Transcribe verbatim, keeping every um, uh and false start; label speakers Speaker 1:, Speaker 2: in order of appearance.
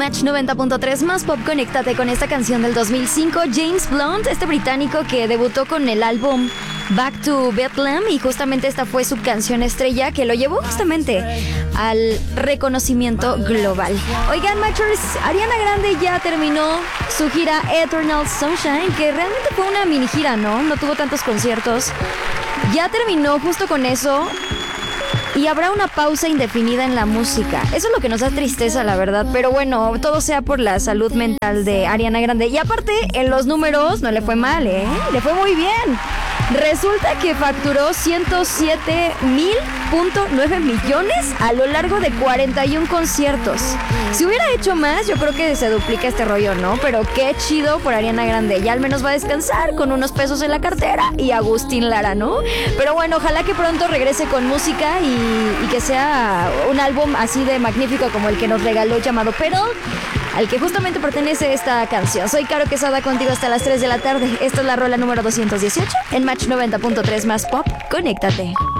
Speaker 1: Match noventa punto tres más pop, conéctate con esta canción del dos mil cinco. James Blunt, este británico que debutó con el álbum Back to Bethlehem, y justamente esta fue su canción estrella que lo llevó justamente al reconocimiento global. Oigan, Matchers, Ariana Grande ya terminó su gira Eternal Sunshine, que realmente fue una mini gira, ¿no? No tuvo tantos conciertos. Ya terminó justo con eso. Y habrá una pausa indefinida en la música. Eso es lo que nos da tristeza, la verdad. Pero bueno, todo sea por la salud mental de Ariana Grande. Y aparte, en los números no le fue mal, ¿eh? Le fue muy bien. Resulta que facturó ciento siete mil punto nueve millones a lo largo de cuarenta y uno conciertos. Si hubiera hecho más, yo creo que se duplica este rollo, ¿no? Pero qué chido por Ariana Grande. Ya al menos va a descansar con unos pesos en la cartera y Agustín Lara, ¿no? Pero bueno, ojalá que pronto regrese con música y, y que sea un álbum así de magnífico como el que nos regaló, llamado Pedal, al que justamente pertenece esta canción. Soy Caro Quesada, contigo hasta las tres de la tarde. Esta es la rola número doscientos dieciocho en Match noventa punto tres más pop. Conéctate.